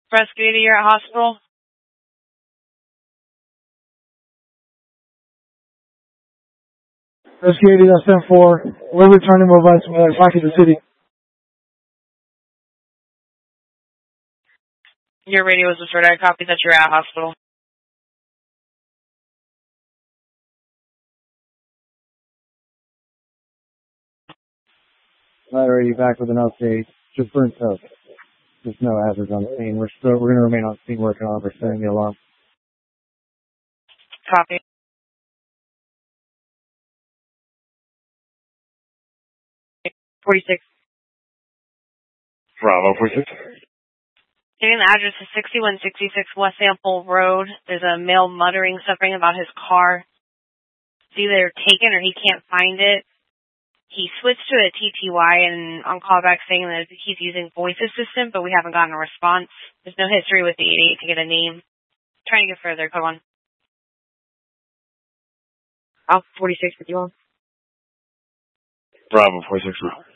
Rescue 80, you're at hospital. Rescue 80, that's 10-4. We're returning mobiles from Rocky City. Your radio was restored. I copy that you're at hospital. Alrighty, back with an update. Just burnt toast. There's no hazards on the scene. We're going to remain on scene working on setting the alarm. Copy. .46. Bravo, 46. Giving the address is 6166 West Sample Road. There's a male muttering something about his car. It's either taken or he can't find it. He switched to a TTY and on callback saying that he's using voice assistant, but we haven't gotten a response. There's no history with the 88 to get a name. Trying to get further. Come on. Alpha 46 with you on. Bravo, 46.